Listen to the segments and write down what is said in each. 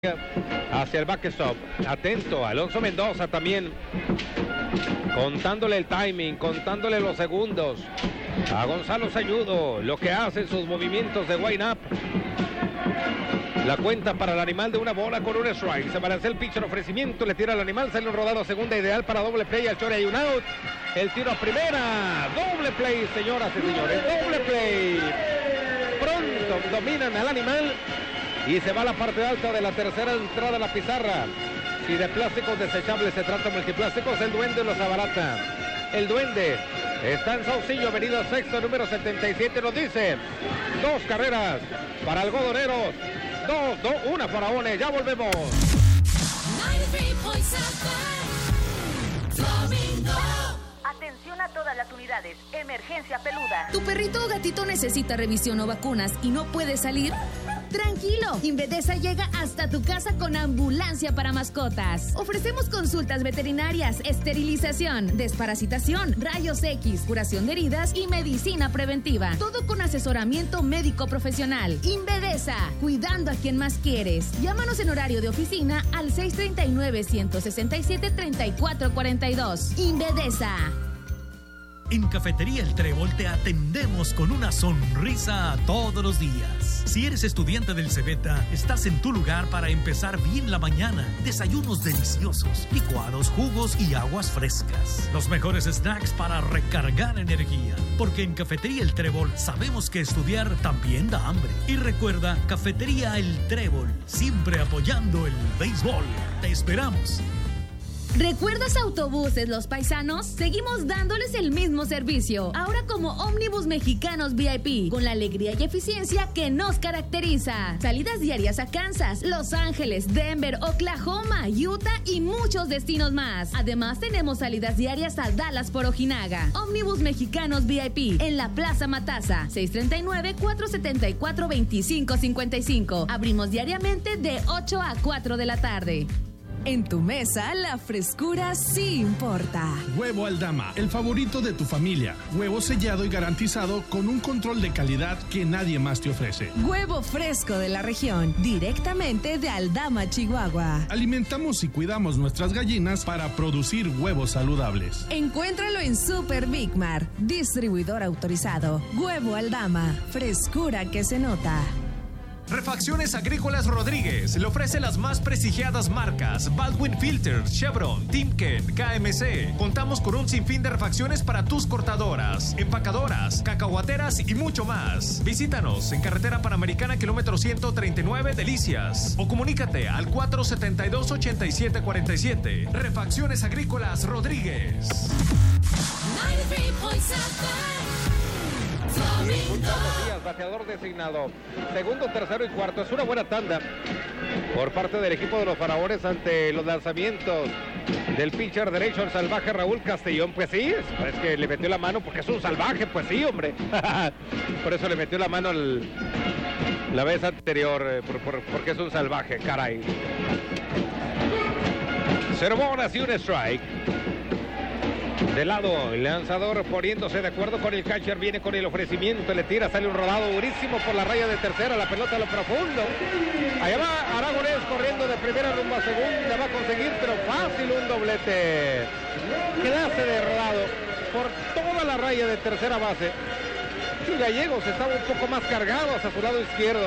hacia el backstop. Atento, Alonso Mendoza también contándole el timing, contándole los segundos a Gonzalo Sayudo, lo que hace sus movimientos de wind up. La cuenta para el animal de una bola con un strike. Se balancea el pitcher, ofrecimiento, le tira al animal, sale un rodado a segunda, ideal para doble play, al short hay un out. El tiro a primera, doble play, señoras y señores, doble play. Pronto dominan al animal y se va a la parte alta de la tercera entrada a la pizarra. Si de plásticos desechables se trata multiplásticos, el Duende los abarata. El Duende está en Saucillo, avenida Sexto, número 77, nos dice 2 carreras para Algodoneros, 1 para One. Ya volvemos. Atención a todas las unidades. Emergencia peluda. ¿Tu perrito o gatito necesita revisión o vacunas y no puede salir? Tranquilo, Invedesa llega hasta tu casa con ambulancia para mascotas. Ofrecemos consultas veterinarias, esterilización, desparasitación, rayos X, curación de heridas y medicina preventiva. Todo con asesoramiento médico profesional. Invedesa, cuidando a quien más quieres. Llámanos en horario de oficina al 639-167-3442. Invedesa. En Cafetería El Trébol te atendemos con una sonrisa todos los días. Si eres estudiante del Cebeta, estás en tu lugar para empezar bien la mañana. Desayunos deliciosos, licuados, jugos y aguas frescas. Los mejores snacks para recargar energía. Porque en Cafetería El Trébol sabemos que estudiar también da hambre. Y recuerda, Cafetería El Trébol, siempre apoyando el béisbol. Te esperamos. ¿Recuerdas Autobuses Los Paisanos? Seguimos dándoles el mismo servicio, ahora como Ómnibus Mexicanos VIP, con la alegría y eficiencia que nos caracteriza. Salidas diarias a Kansas, Los Ángeles, Denver, Oklahoma, Utah y muchos destinos más. Además tenemos salidas diarias a Dallas por Ojinaga. Ómnibus Mexicanos VIP, en la Plaza Mataza, 639-474-2555. Abrimos diariamente de 8 a 4 de la tarde. En tu mesa, la frescura sí importa. Huevo Aldama, el favorito de tu familia. Huevo sellado y garantizado con un control de calidad que nadie más te ofrece. Huevo fresco de la región, directamente de Aldama, Chihuahua. Alimentamos y cuidamos nuestras gallinas para producir huevos saludables. Encuéntralo en Super Big Mar, distribuidor autorizado. Huevo Aldama, frescura que se nota. Refacciones Agrícolas Rodríguez le ofrece las más prestigiadas marcas Baldwin Filters, Chevron, Timken, KMC. Contamos con un sinfín de refacciones para tus cortadoras, empacadoras, cacahuateras y mucho más. Visítanos en Carretera Panamericana, kilómetro 139, Delicias. O comunícate al 472-8747. Refacciones Agrícolas Rodríguez. 93.7 Díaz, bateador designado. Segundo, tercero y cuarto. Es una buena tanda por parte del equipo de los Faraones ante los lanzamientos del pitcher derecho, el salvaje Raúl Castellón. Pues sí, es que le metió la mano porque es un salvaje. Pues sí, hombre. Por eso le metió la mano la vez anterior, porque es un salvaje, caray. 0 bolas y un strike. De lado, el lanzador poniéndose de acuerdo con el catcher, viene con el ofrecimiento, le tira, sale un rodado durísimo por la raya de tercera, la pelota a lo profundo. Allá va Aragonés corriendo de primera rumbo a segunda, va a conseguir, pero fácil, un doblete. Clase de rodado por toda la raya de tercera base. Y Gallegos estaba un poco más cargado hacia su lado izquierdo.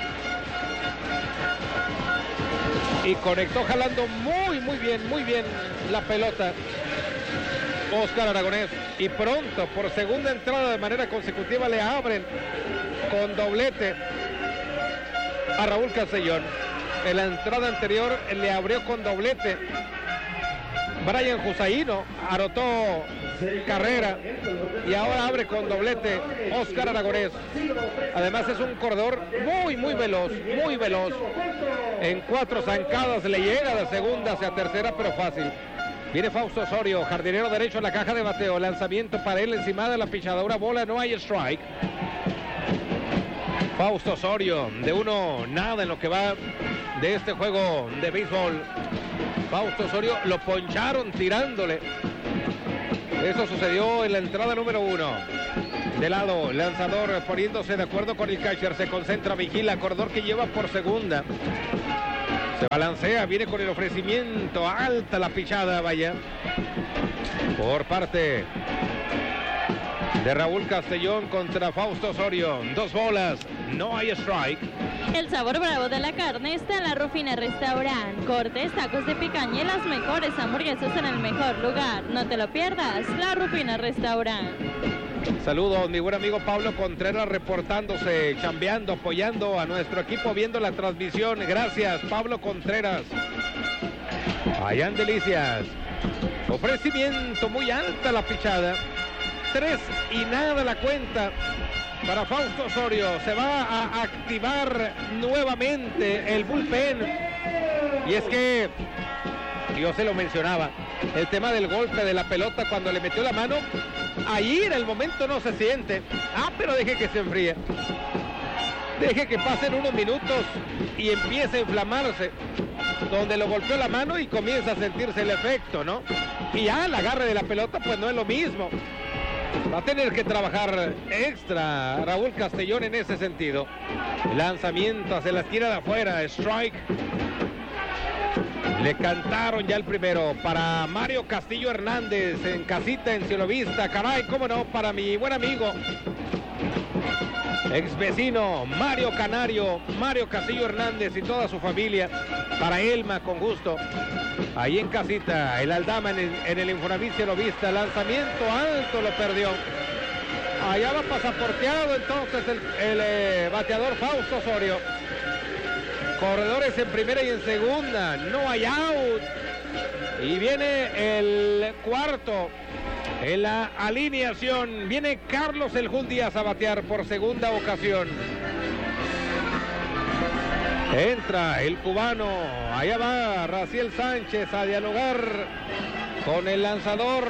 Y conectó jalando muy bien la pelota Oscar Aragonés, y pronto por segunda entrada de manera consecutiva le abren con doblete a Raúl Castellón. En la entrada anterior le abrió con doblete Brian Jusaino, anotó carrera y ahora abre con doblete Oscar Aragonés. Además es un corredor muy veloz. En 4 zancadas le llega de segunda hacia tercera, pero fácil. Viene Fausto Osorio, jardinero derecho en la caja de bateo. Lanzamiento para él encima de la pichadora. Bola, no hay strike. Fausto Osorio, de 1 nada en lo que va de este juego de béisbol. Fausto Osorio lo poncharon tirándole. Eso sucedió en la entrada número 1. De lado, lanzador poniéndose de acuerdo con el catcher. Se concentra, vigila, corredor que lleva por segunda. Se balancea, viene con el ofrecimiento, alta la pichada, vaya. Por parte de Raúl Castellón contra Fausto Osorio. 2 bolas, no hay strike. El sabor bravo de la carne está en La Rufina Restaurant. Cortes, tacos de picaña y las mejores hamburguesas en el mejor lugar. No te lo pierdas, La Rufina Restaurant. Saludos, mi buen amigo Pablo Contreras reportándose, chambeando, apoyando a nuestro equipo, viendo la transmisión. Gracias, Pablo Contreras. Allá en Delicias. Ofrecimiento muy alta la pichada. 3 y nada la cuenta para Fausto Osorio. Se va a activar nuevamente el bullpen. Y es que yo se lo mencionaba, el tema del golpe de la pelota cuando le metió la mano, ahí en el momento no se siente. Pero deje que se enfríe. Deje que pasen unos minutos y empiece a inflamarse. Donde lo golpeó la mano y comienza a sentirse el efecto, ¿no? Y ya el agarre de la pelota pues no es lo mismo. Va a tener que trabajar extra Raúl Castellón en ese sentido. Lanzamiento hacia la esquina de afuera, strike. Le cantaron ya el primero para Mario Castillo Hernández en casita en Cielo Vista. Caray, cómo no, para mi buen amigo, ex vecino Mario Canario, Mario Castillo Hernández y toda su familia. Para Elma, con gusto. Ahí en casita, el Aldama en el Infonavit Cielo Vista. Lanzamiento alto, lo perdió. Allá va pasaporteado entonces el bateador Fausto Osorio. Corredores en primera y en segunda. No hay out. Y viene el cuarto. En la alineación viene Carlos El Jun Díaz a batear por segunda ocasión. Entra el cubano. Allá va Raciel Sánchez a dialogar con el lanzador.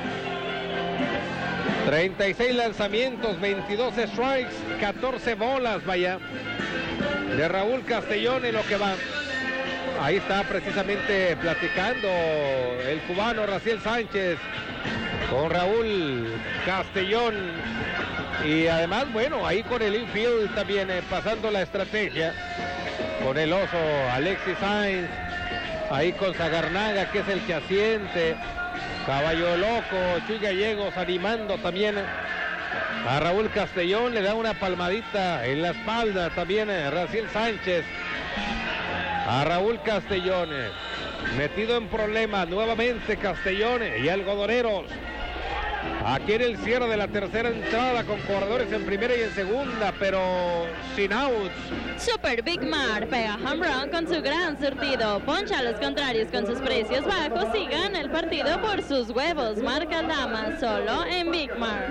36 lanzamientos, 22 strikes, 14 bolas, vaya, de Raúl Castellón en lo que va. Ahí está precisamente platicando el cubano Raciel Sánchez con Raúl Castellón. Y además, bueno, ahí con el infield también pasando la estrategia. Con el oso Alexis Sainz. Ahí con Zagarnaga, que es el que asiente. Caballo Loco, Chuy Gallegos animando también a Raúl Castellón. Le da una palmadita en la espalda también Raciel Sánchez a Raúl Castellón. Metido en problemas nuevamente Castellón y Algodoneros. Aquí en el cierre de la tercera entrada con corredores en primera y en segunda, pero sin outs. Super Big Mar pega home run con su gran surtido. Poncha a los contrarios con sus precios bajos y gana el partido por sus huevos. Marca Aldama solo en Big Mar.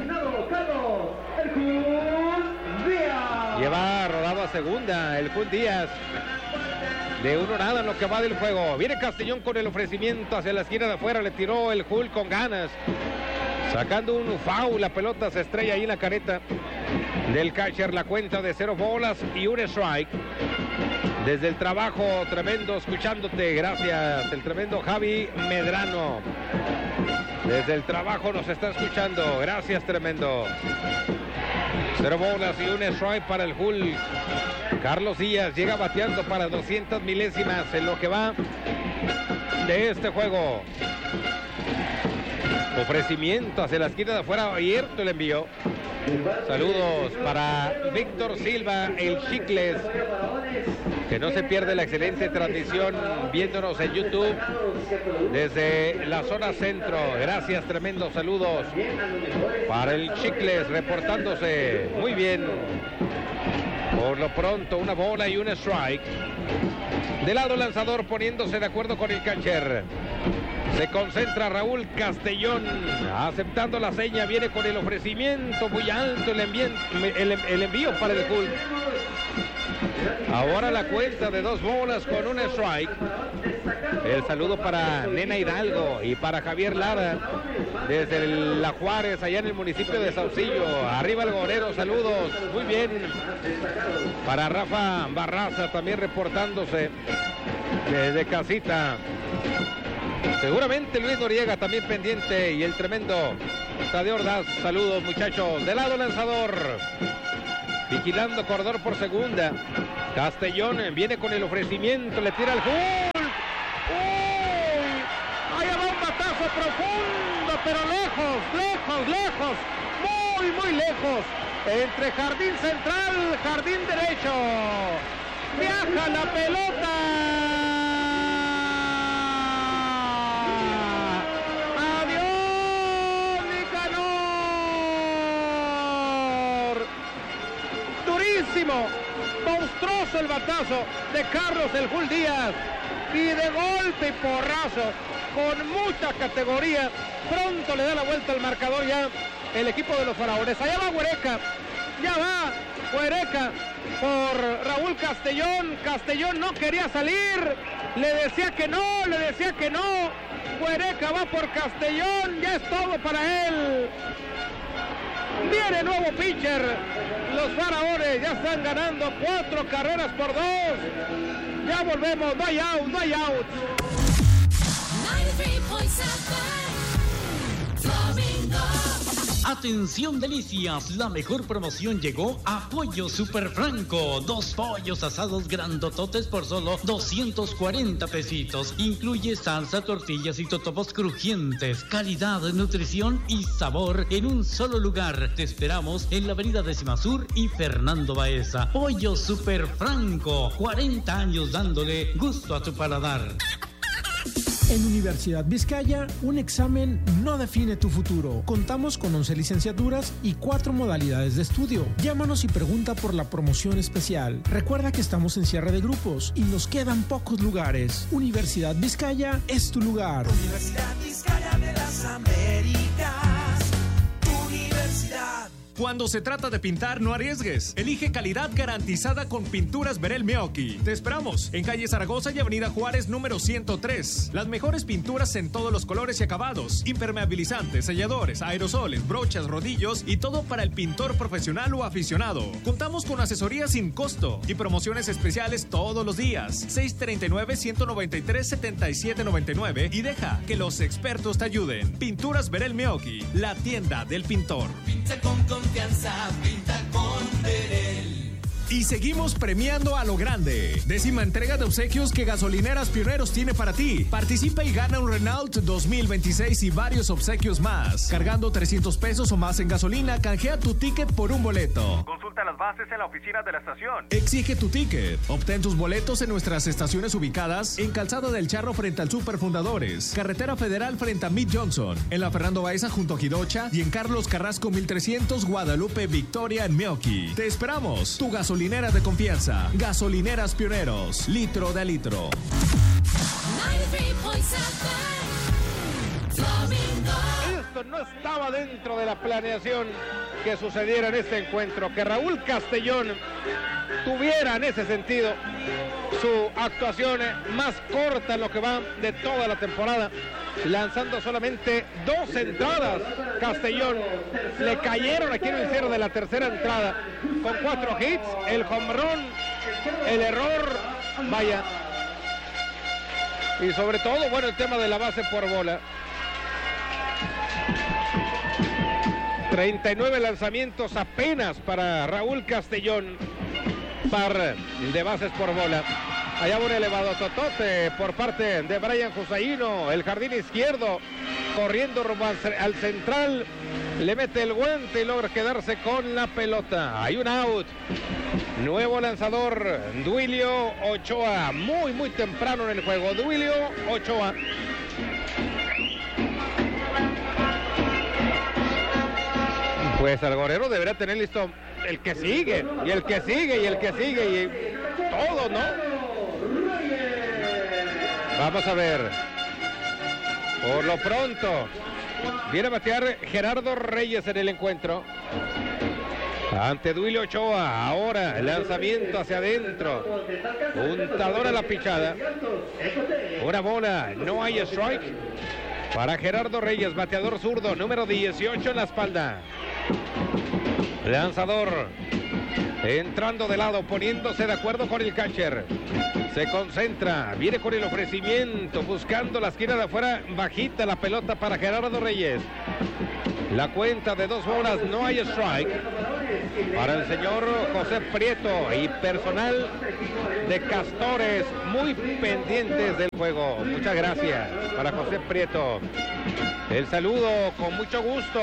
Lleva rodado a segunda el Jun Díaz. De 1-0 en lo que va del juego. Viene Castellón con el ofrecimiento hacia la esquina de afuera. Le tiró el Jul con ganas. Sacando un foul, la pelota se estrella ahí en la careta del catcher. La cuenta de 0 bolas y 1 strike. Desde el trabajo tremendo, escuchándote, gracias, el tremendo Javi Medrano. Desde el trabajo nos está escuchando, gracias, tremendo. 0 bolas y 1 strike para el Hulk. Carlos Díaz llega bateando para 200 milésimas en lo que va de este juego. Ofrecimiento hacia la esquina de afuera, abierto el envío. Saludos para Víctor Silva, el Chicles, que no se pierde la excelente transmisión viéndonos en YouTube desde la zona centro. Gracias, tremendos saludos para el Chicles, reportándose muy bien. Por lo pronto, 1 bola y 1 strike. De lado lanzador poniéndose de acuerdo con el catcher. Se concentra Raúl Castellón, aceptando la seña, viene con el ofrecimiento muy alto, el envío para el Hulk. Ahora la cuenta de 2 bolas con 1 strike. El saludo para Nena Hidalgo y para Javier Lara, desde La Juárez, allá en el municipio de Saucillo. Arriba el Gorero, saludos, muy bien. Para Rafa Barraza, también reportándose desde casita. Seguramente Luis Noriega también pendiente y el tremendo Tadeo Ordaz. Saludos, muchachos. De lado lanzador. Vigilando corredor por segunda. Castellón viene con el ofrecimiento, le tira el Hulk. ¡Uy! Allá va un batazo profundo, pero lejos, lejos, lejos. Muy, muy lejos. Entre jardín central, jardín derecho. Viaja la pelota. Adiós, Nicanor. Durísimo. Monstruoso el batazo de Carlos el Jul Díaz. Y de golpe y porrazo, con mucha categoría. Pronto le da la vuelta al marcador ya el equipo de los Faraones. Allá va Huereca. Ya va Huereca por Raúl Castellón. Castellón no quería salir. Le decía que no, le decía que no. Huereca va por Castellón. Ya es todo para él. Viene nuevo pitcher. Los Faraones ya están ganando 4 carreras por 2. Ya volvemos. No hay out, no hay out. 93.7 Atención delicias, la mejor promoción llegó a Pollo Super Franco. 2 pollos asados grandototes por solo 240 pesitos. Incluye salsa, tortillas y totopos crujientes. Calidad, nutrición y sabor en un solo lugar. Te esperamos en la avenida Décima Sur y Fernando Baeza. Pollo Super Franco, 40 años dándole gusto a tu paladar. En Universidad Vizcaya, un examen no define tu futuro. Contamos con 11 licenciaturas y 4 modalidades de estudio. Llámanos y pregunta por la promoción especial. Recuerda que estamos en cierre de grupos y nos quedan pocos lugares. Universidad Vizcaya es tu lugar. Universidad Vizcaya de las Américas. Universidad. Cuando se trata de pintar, no arriesgues. Elige calidad garantizada con Pinturas Verel Meoqui. Te esperamos en calle Zaragoza y avenida Juárez número 103. Las mejores pinturas en todos los colores y acabados. Impermeabilizantes, selladores, aerosoles, brochas, rodillos y todo para el pintor profesional o aficionado. Contamos con asesoría sin costo y promociones especiales todos los días. 639-193-7799 y deja que los expertos te ayuden. Pinturas Verel Meoqui, la tienda del pintor. Pinta con confianza, pinta con Verel. Y seguimos premiando a lo grande. 10ª entrega de obsequios que Gasolineras Pioneros tiene para ti. Participa y gana un Renault 2026 y varios obsequios más. Cargando 300 pesos o más en gasolina, canjea tu ticket por un boleto. Consulta las bases en la oficina de la estación. Exige tu ticket. Obtén tus boletos en nuestras estaciones ubicadas en Calzada del Charro frente al Super Fundadores, Carretera Federal frente a Mid Johnson, en la Fernando Baeza junto a Jidocha y en Carlos Carrasco 1300 Guadalupe Victoria en Meoqui. Te esperamos. Tu gasolinera de confianza. Gasolineras Pioneros. Litro de litro. 93.7 Esto no estaba dentro de la planeación que sucediera en este encuentro. Que Raúl Castellón tuviera en ese sentido su actuación más corta en lo que va de toda la temporada, lanzando solamente 2 entradas. Castellón le cayeron aquí en el cierre de la tercera entrada con 4 hits, el home run, el error, vaya, y sobre todo, bueno, el tema de la base por bola. 39 lanzamientos apenas para Raúl Castellón, par de bases por bola. Allá un elevado totote por parte de Brian Josaino, el jardín izquierdo, corriendo rumbo al central, le mete el guante y logra quedarse con la pelota. Hay un out. Nuevo lanzador, Duilio Ochoa, muy temprano en el juego. Duilio Ochoa. Pues Algorero deberá tener listo el que sigue, y el que sigue, y el que sigue, y todo, ¿no? Vamos a ver. Por lo pronto, viene a batear Gerardo Reyes en el encuentro. Ante Duilio Ochoa, ahora el lanzamiento hacia adentro. Untadora la pichada. Una bola, no hay strike. Para Gerardo Reyes, bateador zurdo, número 18 en la espalda. Lanzador entrando de lado, poniéndose de acuerdo con el catcher. Se concentra, viene con el ofrecimiento, buscando la esquina de afuera, bajita la pelota para Gerardo Reyes. La cuenta de 2 bolas, no hay strike. para el señor José Prieto y personal de Castores muy pendientes del juego. Muchas gracias para José Prieto. El saludo con mucho gusto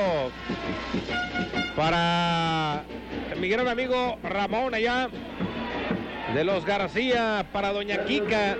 para mi gran amigo Ramón allá de los García, para doña Kika,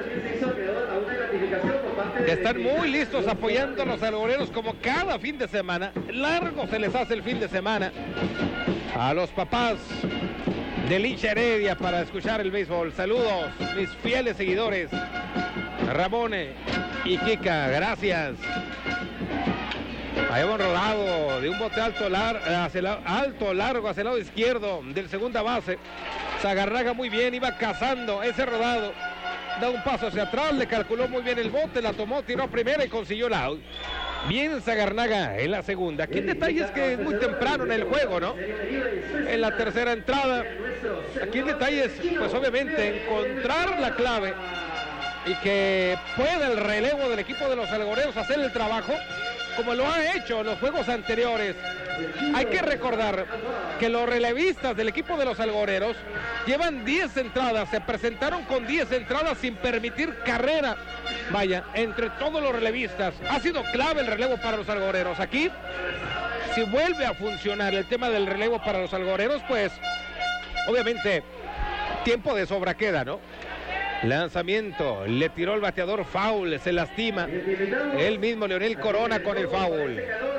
que están muy listos apoyando a los algodoneros como cada fin de semana. Largo se les hace el fin de semana a los papás de Licha Heredia para escuchar el béisbol. Saludos, mis fieles seguidores, Ramón y Kika, gracias. Ahí va un rodado de un bote alto, largo hacia el lado izquierdo del segunda base. Sagarnaga muy bien, iba cazando ese rodado. Da un paso hacia atrás, le calculó muy bien el bote, la tomó, tiró a primera y consiguió el out. Bien Sagarnaga en la segunda. Aquí el detalle es que es muy temprano en el juego, ¿no? En la tercera entrada. Aquí el detalle es, pues obviamente, encontrar la clave y que pueda el relevo del equipo de los algodoneros hacer el trabajo como lo ha hecho en los juegos anteriores. Hay que recordar que los relevistas del equipo de los algodoneros llevan 10 entradas, se presentaron con 10 entradas sin permitir carrera. Vaya, entre todos los relevistas, ha sido clave el relevo para los algodoneros. Aquí, si vuelve a funcionar el tema del relevo para los algodoneros, pues, obviamente, tiempo de sobra queda, ¿no? Lanzamiento, le tiró el bateador foul, se lastima. Él mismo, Leonel Corona, con el foul.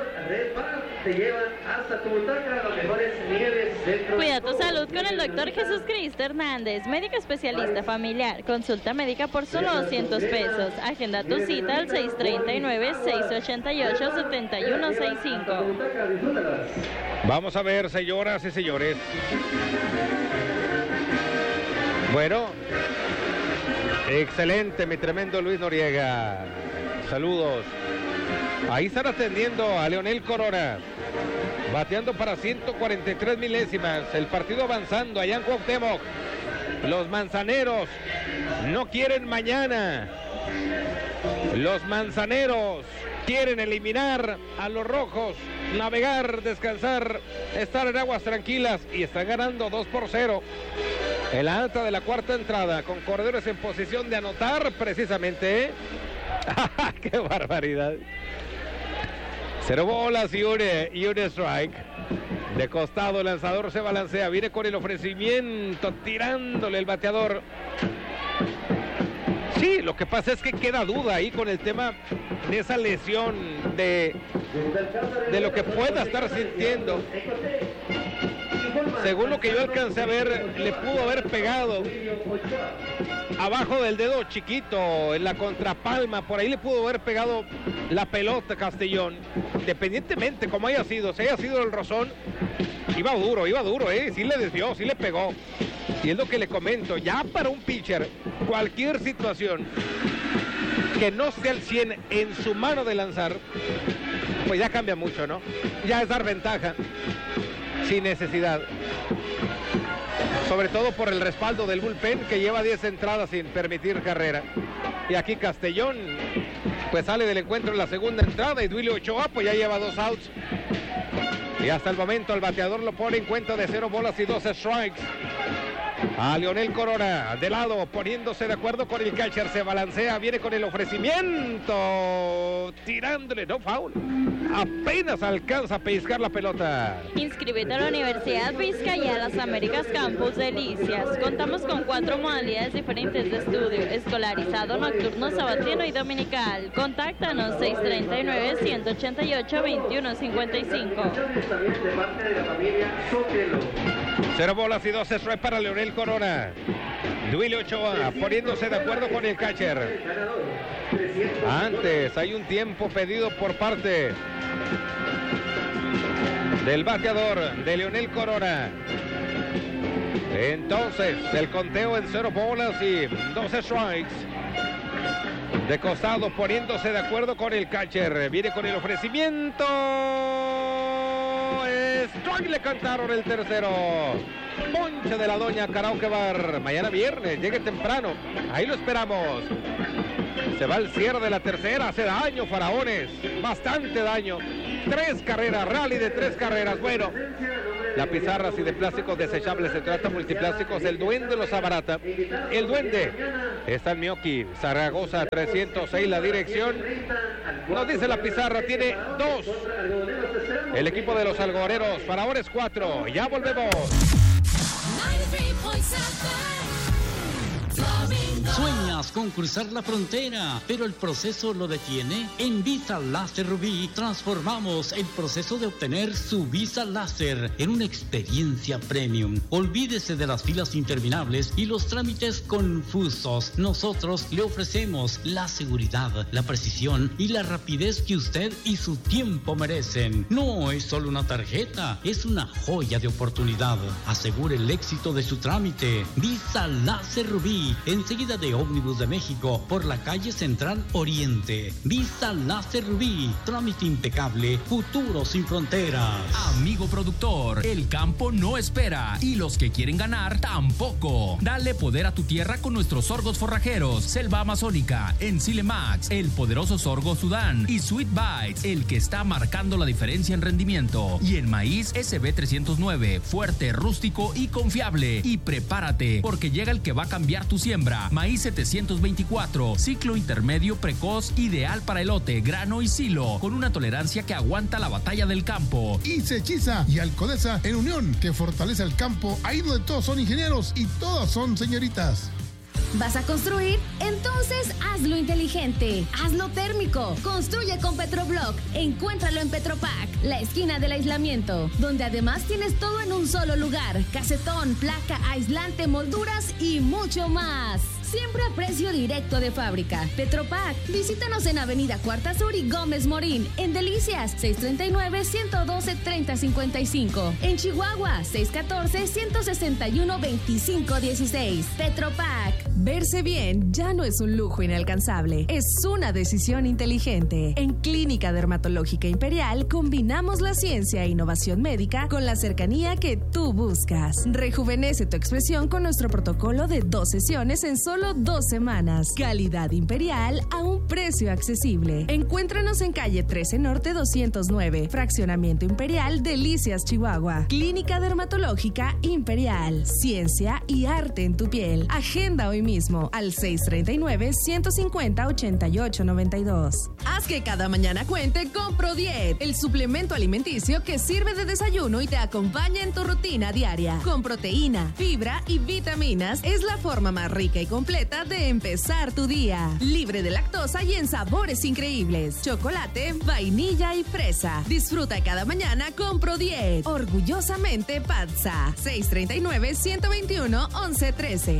Cuida tu salud con el doctor Jesús Cristo Hernández, médico especialista familiar. Consulta médica por solo 200 pesos. Agenda tu cita al 639-688-7165. Vamos a ver, señoras y señores. Bueno, excelente, mi tremendo Luis Noriega. Saludos. Ahí están atendiendo a Leonel Corona, bateando para 143 milésimas. El partido avanzando allá en Cuauhtémoc. Los manzaneros no quieren mañana. Los manzaneros quieren eliminar a los rojos, navegar, descansar, estar en aguas tranquilas, y están ganando 2-0. En la alta de la cuarta entrada, con corredores en posición de anotar precisamente. ¡Qué barbaridad! 0 bolas y un strike. De costado, el lanzador se balancea, viene con el ofrecimiento, tirándole el bateador. Sí, lo que pasa es que queda duda ahí con el tema de esa lesión, de lo que pueda estar sintiendo. Según lo que yo alcancé a ver, le pudo haber pegado abajo del dedo chiquito, en la contrapalma, por ahí le pudo haber pegado la pelota Castellón. Independientemente como haya sido, si haya sido el rozón, iba duro, sí le desvió, sí le pegó. Y es lo que le comento, ya para un pitcher, cualquier situación que no esté al 100 en su mano de lanzar, pues ya cambia mucho, ¿no? Ya es dar ventaja sin necesidad. Sobre todo por el respaldo del bullpen, que lleva 10 entradas sin permitir carrera. Y aquí Castellón pues sale del encuentro en la segunda entrada, y Duilio Ochoa pues ya lleva 2 outs. Y hasta el momento el bateador lo pone en cuenta de 0 bolas y 2 strikes. A Leonel Corona, de lado, poniéndose de acuerdo con el catcher, se balancea, viene con el ofrecimiento, tirándole, no foul. Apenas alcanza a pellizcar la pelota. Inscríbete a la Universidad Vizcaya Las Américas Campus Delicias. Contamos con 4 modalidades diferentes de estudio: escolarizado, nocturno, sabatino y dominical. Contáctanos 639-188-2155. 0 bolas y 2 strikes para Leonel Corona. Duilio Ochoa poniéndose de acuerdo con el catcher. Antes hay un tiempo pedido por parte del bateador de Leonel Corona. Entonces el conteo en 0 bolas y 2 strikes. De costado, poniéndose de acuerdo con el catcher, viene con el ofrecimiento. Strike, le cantaron el tercero. Ponche de la doña Karaoke Bar. Mañana viernes, llegue temprano, ahí lo esperamos. Se va el cierre de la tercera, hace daño Faraones, bastante daño. 3 carreras, rally de 3 carreras. Bueno, La pizarra así de plásticos desechables, se trata multiplásticos. El Duende los abarata. El Duende está en Mioki, Zaragoza 306, la dirección. Nos dice la pizarra, tiene 2. El equipo de los algoreros, Faraones 4. Ya volvemos. ¿Sueñas con cruzar la frontera, pero el proceso lo detiene? En Visa Láser Rubí transformamos el proceso de obtener su visa láser en una experiencia premium. Olvídese de las filas interminables y los trámites confusos. Nosotros le ofrecemos la seguridad, la precisión y la rapidez que usted y su tiempo merecen. No es solo una tarjeta, es una joya de oportunidad. Asegure el éxito de su trámite. Visa Láser Rubí, enseguida de Ómnibus de México, por la calle Central Oriente. Visa Láser Rubí, trámite impecable, futuro sin fronteras. Amigo productor, el campo no espera y los que quieren ganar tampoco. Dale poder a tu tierra con nuestros sorgos forrajeros, Selva Amazónica, Encile Max, el poderoso sorgo Sudán y Sweet Bites, el que está marcando la diferencia en rendimiento. Y el maíz SB 309, fuerte, rústico y confiable. Y prepárate, porque llega el que va a cambiar tu siembra. Maíz 724, ciclo intermedio precoz, ideal para elote, grano y silo, con una tolerancia que aguanta la batalla del campo. Y Sechiza y Alcodesa en unión, que fortalece el campo, ahí donde todos son ingenieros y todas son señoritas. ¿Vas a construir? Entonces hazlo inteligente, hazlo térmico. Construye con Petroblock. Encuéntralo en Petropac, la esquina del aislamiento, donde además tienes todo en un solo lugar: casetón, placa, aislante, molduras y mucho más. Siempre a precio directo de fábrica. Petropac. Visítanos en Avenida Cuarta Sur y Gómez Morín. En Delicias, 639-112-3055. En Chihuahua, 614-161-2516. Petropac. Verse bien ya no es un lujo inalcanzable, es una decisión inteligente. En Clínica Dermatológica Imperial combinamos la ciencia e innovación médica con la cercanía que tú buscas. Rejuvenece tu expresión con nuestro protocolo de 2 sesiones en solo 2 semanas. Calidad Imperial a un precio accesible. Encuéntranos en calle 13 Norte 209, Fraccionamiento Imperial, Delicias, Chihuahua. Clínica Dermatológica Imperial. Ciencia y arte en tu piel. Agenda hoy mismo al 639-150-8892. Haz que cada mañana cuente con ProDiet, el suplemento alimenticio que sirve de desayuno y te acompaña en tu rutina diaria. Con proteína, fibra y vitaminas, es la forma más rica y completa de empezar tu día. Libre de lactosa y en sabores increíbles: chocolate, vainilla y fresa. Disfruta cada mañana con ProDiet. Orgullosamente Patsa. 639-121-1113.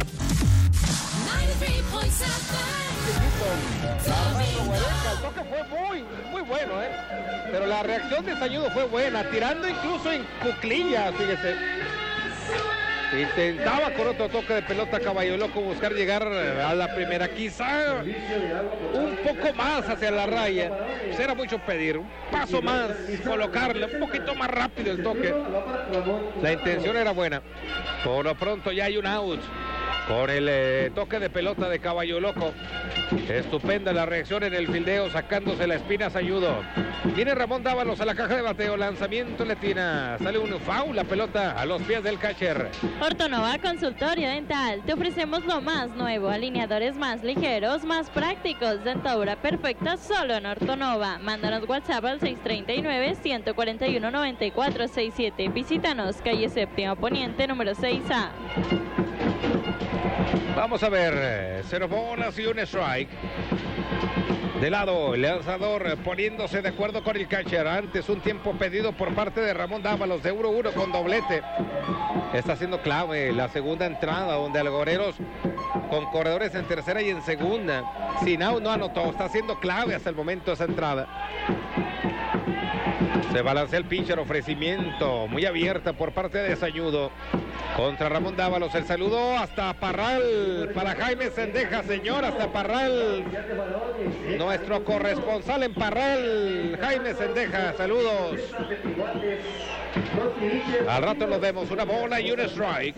El toque fue muy bueno, pero la reacción de Sañudo fue buena, tirando incluso en cuclillas, fíjese. Intentaba con otro toque de pelota Caballo Loco buscar llegar a la primera, quizá un poco más hacia la raya. Será mucho pedir, un paso más, colocarle un poquito más rápido el toque. La intención era buena. Por lo pronto ya hay un out con el toque de pelota de Caballo Loco. Estupenda la reacción en el fildeo, sacándose la espina Sayudo. Viene Ramón Dávalos a la caja de bateo, lanzamiento letina, sale un foul, la pelota a los pies del catcher. Ortonova Consultorio Dental, te ofrecemos lo más nuevo, alineadores más ligeros, más prácticos, dentadura perfecta solo en Ortonova. Mándanos WhatsApp al 639-141-9467. Visítanos, calle Séptima Poniente, número 6A. Vamos a ver, 0 bolas y un strike. De lado, el lanzador poniéndose de acuerdo con el catcher. Antes un tiempo pedido por parte de Ramón Dávalos de 1-1 con doblete. Está siendo clave la segunda entrada, donde Algoreros con corredores en tercera y en segunda. Sin out no anotó, está siendo clave hasta el momento esa entrada. Se balancea el pitcher, ofrecimiento muy abierta por parte de Sañudo contra Ramón Dávalos. El saludo hasta Parral para Jaime Sendeja, señor, hasta Parral. Nuestro corresponsal en Parral, Jaime Sendeja, saludos. Al rato nos vemos, una bola y un strike.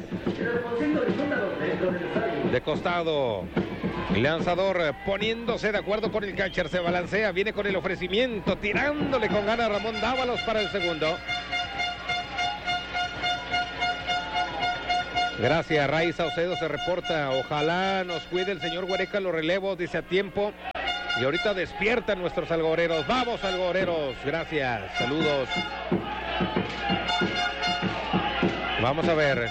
De costado, el lanzador poniéndose de acuerdo con el catcher, se balancea, viene con el ofrecimiento, tirándole con ganas Ramón Dávalos para el segundo. Gracias, Ray Saucedo se reporta. Ojalá nos cuide el señor Huereca los relevos, dice a tiempo. Y ahorita despiertan nuestros algoreros. ¡Vamos, algoreros! Gracias, saludos. Vamos a ver.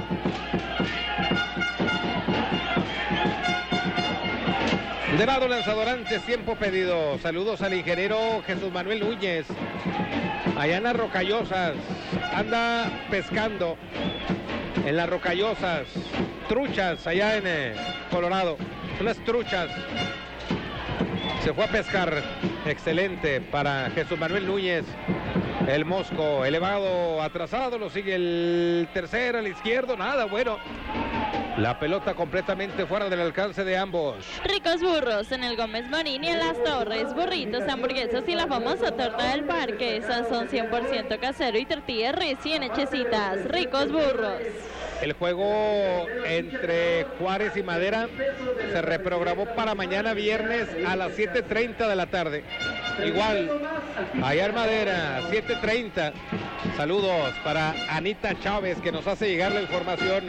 De lado lanzador antes, tiempo pedido. Saludos al ingeniero Jesús Manuel Núñez. Allá en las Rocallosas. Anda pescando en las Rocallosas. Truchas allá en Colorado. Unas truchas. Se fue a pescar. Excelente para Jesús Manuel Núñez. El Mosco elevado, atrasado. Lo sigue el tercero al izquierdo. Nada, bueno. La pelota completamente fuera del alcance de ambos. Ricos burros en el Gómez Morín y en Las Torres. Burritos, hamburguesas y la famosa torta del parque. Sazón 100% casero y tortillas recién hechecitas. Ricos burros. El juego entre Juárez y Madera se reprogramó para mañana viernes a las 7:30 de la tarde. Igual, allá en Madera, 7:30. Saludos para Anita Chávez, que nos hace llegar la información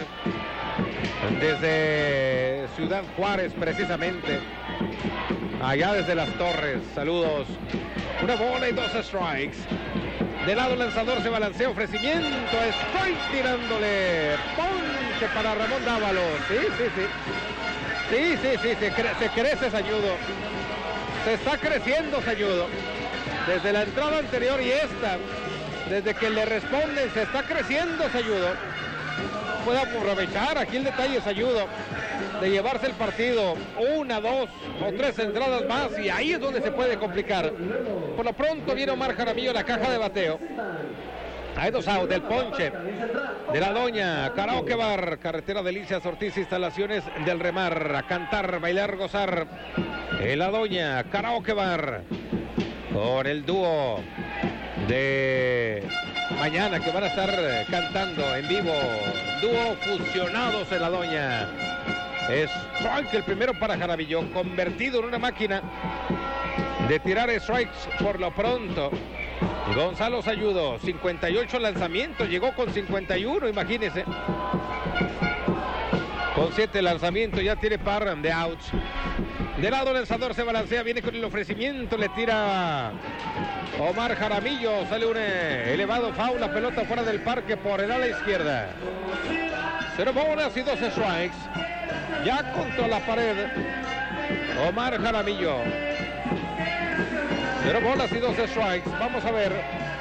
desde Ciudad Juárez, precisamente. Allá desde Las Torres. Saludos. Una bola y 2 strikes. De lado lanzador se balancea, ofrecimiento, strike tirándole. Ponche para Ramón Dávalos. Sí, se crece Sañudo. Se está creciendo Sañudo. Desde la entrada anterior y esta, desde que le responden, se está creciendo Sañudo. Puede aprovechar aquí el detalle Sañudo de llevarse el partido 1, 2 o 3 entradas más, y ahí es donde se puede complicar. Por lo pronto viene Omar Jaramillo en la caja de bateo. Hay 2 outs del ponche de la Doña. Karaoke Bar, carretera Delicias Ortiz, instalaciones del Remar. A cantar, bailar, gozar. La Doña, Karaoke Bar, con el dúo de mañana que van a estar cantando en vivo. Dúo fusionados en la Doña. Strike el primero para Jaramillo, convertido en una máquina de tirar strikes por lo pronto. Gonzalo Sayudo, 58 lanzamientos, llegó con 51, imagínense. Con 7 lanzamientos ya tiene par de outs. De lado lanzador se balancea, viene con el ofrecimiento, le tira Omar Jaramillo, sale un elevado foul, la pelota fuera del parque por el ala izquierda. 0 bolas y 2 strikes. Ya contra la pared Omar Jaramillo. 0 bolas y 2 strikes. Vamos a ver.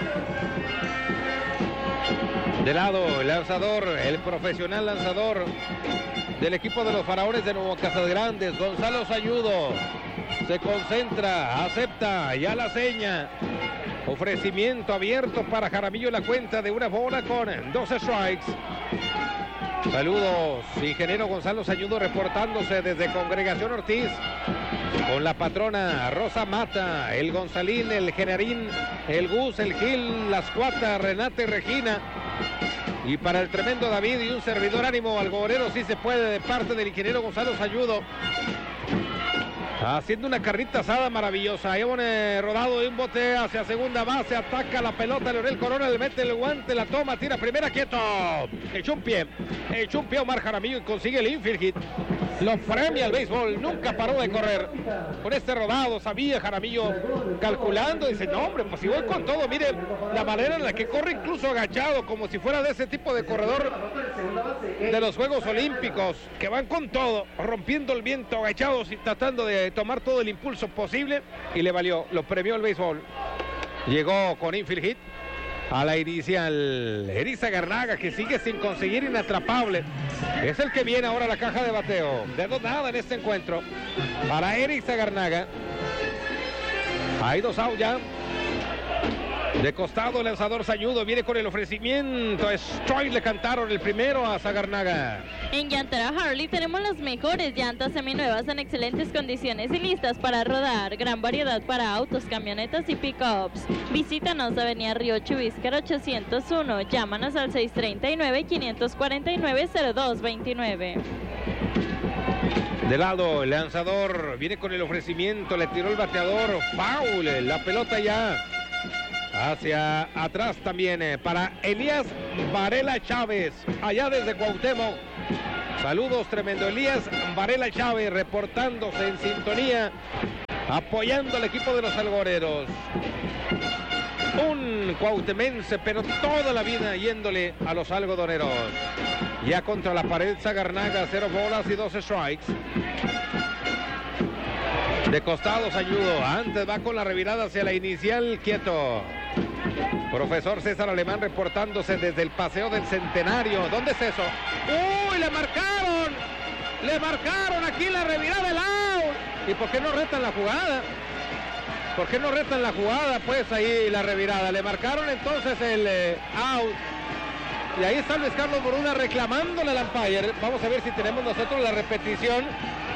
De lado el lanzador, el profesional lanzador del equipo de los Faraones de Nuevo Casas Grandes, Gonzalo Sayudo. Se concentra, acepta, ya la seña. Ofrecimiento abierto para Jaramillo, la cuenta de 1 bola con 2 strikes. Saludos, ingeniero Gonzalo Sayudo reportándose desde Congregación Ortiz con la patrona Rosa Mata, el Gonzalín, el Genarín, el Gus, el Gil, las Cuatas, Renata y Regina. Y para el tremendo David y un servidor, ánimo algorero, sí se puede, de parte del ingeniero Gonzalo Sayudo. Haciendo una carnita asada maravillosa. Hay un rodado de un bote hacia segunda base. Ataca la pelota Leonel Corona. Le mete el guante, la toma, tira primera, quieto. Echó un pie Omar Jaramillo y consigue el infield hit. Lo premia el béisbol. Nunca paró de correr. Con este rodado sabía Jaramillo, calculando. Dice, no hombre, pues si voy con todo. Mire la manera en la que corre, incluso agachado, como si fuera de ese tipo de corredor de los Juegos Olímpicos, que van con todo, rompiendo el viento, agachados y tratando de tomar todo el impulso posible, y le valió, lo premió el béisbol. Llegó con infield hit a la inicial Eriza Garnaga, que sigue sin conseguir inatrapable. Es el que viene ahora a la caja de bateo. De nada en este encuentro para Eriza Garnaga. Hay 2 outs ya. De costado el lanzador Sayudo viene con el ofrecimiento. Strike, le cantaron el primero a Zagarnaga. En Llantera Harley tenemos las mejores llantas seminuevas en excelentes condiciones y listas para rodar. Gran variedad para autos, camionetas y pickups. Visítanos Avenida Río Chubíscar 801. Llámanos al 639-549-0229. De lado el lanzador viene con el ofrecimiento. Le tiró el bateador. Foul. La pelota ya Hacia atrás también para Elías Varela Chávez, allá desde Cuauhtémoc. Saludos, tremendo Elías Varela Chávez, reportándose en sintonía, apoyando al equipo de los algoneros. Un cuauhtemense, pero toda la vida yéndole a los algodoneros. Ya contra la pared Zagarnaga, 0 bolas y 2 strikes. De costados ayudo, antes va con la revirada hacia la inicial, quieto. Profesor César Alemán reportándose desde el Paseo del Centenario. ¿Dónde es eso? ¡Uy, le marcaron! ¡Le marcaron aquí la revirada del out! ¿Y por qué no retan la jugada? ¿Por qué no retan la jugada? Pues ahí la revirada. Le marcaron entonces el out. Y ahí está Luis Carlos Borunda reclamándole al umpire. Vamos a ver si tenemos nosotros la repetición.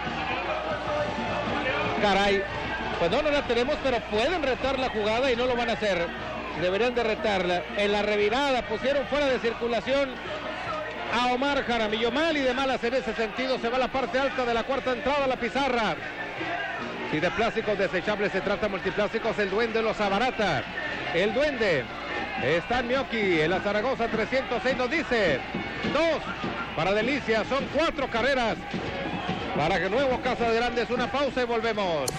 Caray. Pues no la tenemos, pero pueden retar la jugada y no lo van a hacer. Deberían de retarla. En la revirada pusieron fuera de circulación a Omar Jaramillo. Mal y de malas en ese sentido. Se va a la parte alta de la cuarta entrada a la pizarra. Si de plásticos desechables se trata, Multiplásticos, el Duende los abarata. El Duende está en Mioki, en la Zaragoza 306 nos dice 2 para Delicia, son 4 carreras para que Nuevo Casa de Grandes. Una pausa y volvemos.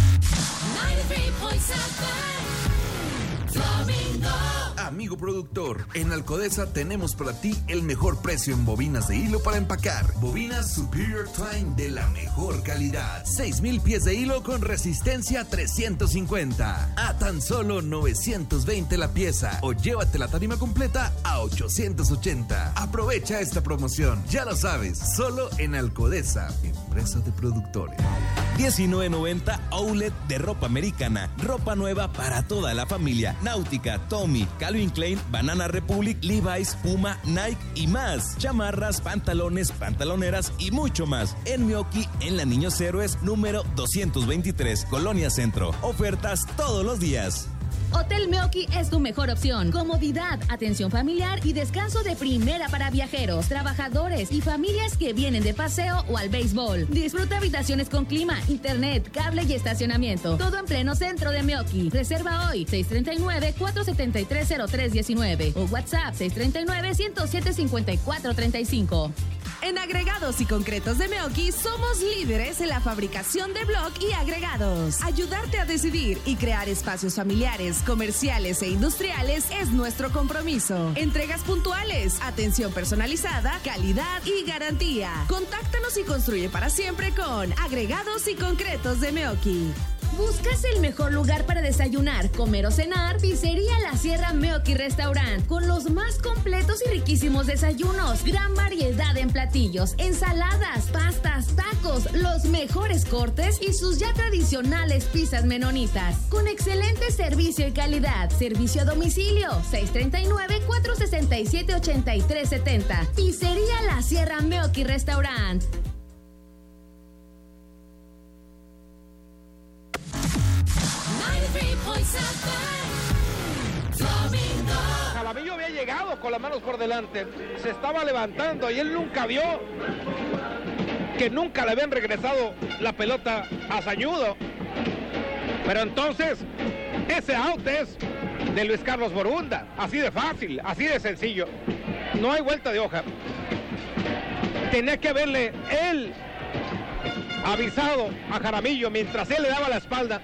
Amigo productor, en Alcodesa tenemos para ti el mejor precio en bobinas de hilo para empacar. Bobinas Superior Twine de la mejor calidad. 6,000 pies de hilo con resistencia 350. A tan solo 920 la pieza. O llévate la tarima completa a 880. Aprovecha esta promoción. Ya lo sabes, solo en Alcodesa, empresa de productores. 19.90 Outlet de ropa americana. Ropa nueva para toda la familia. Náutica, Tommy, Calvin Klein, Banana Republic, Levi's, Puma, Nike y más. Chamarras, pantalones, pantaloneras y mucho más. En Mioki, en la Niños Héroes, número 223, Colonia Centro. Ofertas todos los días. Hotel Mioki es tu mejor opción. Comodidad, atención familiar y descanso de primera para viajeros, trabajadores y familias que vienen de paseo o al béisbol. Disfruta habitaciones con clima, internet, cable y estacionamiento. Todo en pleno centro de Mioki. Reserva hoy 639-473-0319 o WhatsApp 639-107-5435. En Agregados y Concretos de Mioki somos líderes en la fabricación de bloc y agregados. Ayudarte a decidir y crear espacios familiares, comerciales e industriales es nuestro compromiso. Entregas puntuales, atención personalizada, calidad y garantía. Contáctanos y construye para siempre con Agregados y Concretos de Mioki. ¿Buscas el mejor lugar para desayunar, comer o cenar? Pizzería La Sierra Mioki Restaurant, con los más completos y riquísimos desayunos, gran variedad en platillos, ensaladas, pastas, tacos, los mejores cortes y sus ya tradicionales pizzas menonitas, con excelente servicio y calidad. Servicio a domicilio 639-467-8370. Pizzería La Sierra Mioki Restaurant. Jaramillo había llegado con las manos por delante, se estaba levantando y él nunca vio que nunca le habían regresado la pelota a Sañudo. Pero entonces ese out es de Luis Carlos Borunda, así de fácil, así de sencillo, no hay vuelta de hoja. Tenía que haberle él avisado a Jaramillo mientras él le daba la espalda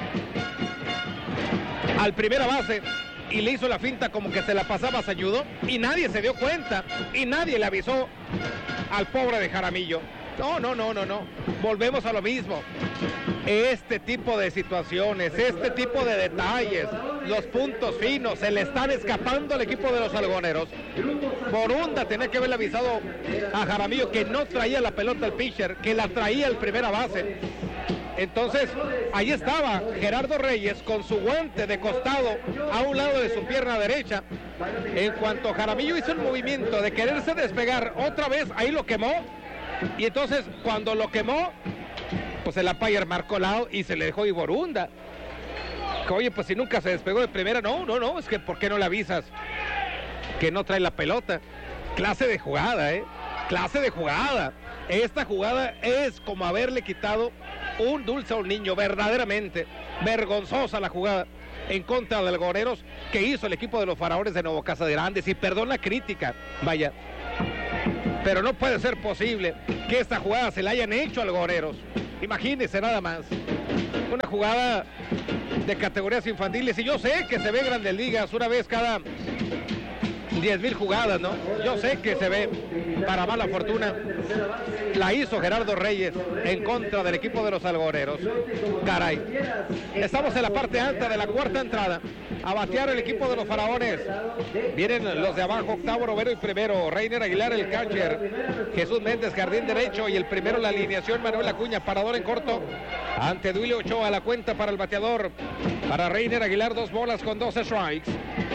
al primera base y le hizo la finta como que se la pasaba a Sañudo y nadie se dio cuenta y nadie le avisó al pobre de Jaramillo. No. Volvemos a lo mismo. Este tipo de situaciones, este tipo de detalles, los puntos finos, se le están escapando al equipo de los algoneros. Borunda tenía que haberle avisado a Jaramillo que no traía la pelota al pitcher, que la traía el primera base. Entonces, ahí estaba Gerardo Reyes con su guante de costado a un lado de su pierna derecha. En cuanto Jaramillo hizo el movimiento de quererse despegar otra vez, ahí lo quemó. Y entonces, cuando lo quemó, pues el umpire marcó lado y se le dejó ir Borunda. Oye, pues si nunca se despegó de primera, no, es que ¿por qué no le avisas que no trae la pelota? Clase de jugada, clase de jugada. Esta jugada es como haberle quitado un dulce a un niño, verdaderamente vergonzosa la jugada. en contra de Algodoneros que hizo el equipo de los Faraones de Nuevo Casa de Grandes. Y perdón la crítica, vaya, pero no puede ser posible que esta jugada se la hayan hecho a Algodoneros. Imagínense nada más. Una jugada de categorías infantiles. Y yo sé que se ve Grandes Ligas una vez cada 10,000 jugadas, ¿no? Yo sé que se ve, para mala fortuna. La hizo Gerardo Reyes en contra del equipo de los Algodoneros. Caray. Estamos en la parte alta de la cuarta entrada. A batear el equipo de los Faraones. Vienen los de abajo, octavo, noveno y primero. Reiner Aguilar, el catcher. Jesús Méndez, jardín derecho. Y el primero, la alineación, Manuel Acuña, parador en corto. Ante Duilio Ochoa, la cuenta para el bateador. Para Reiner Aguilar, 2 bolas con 12 strikes.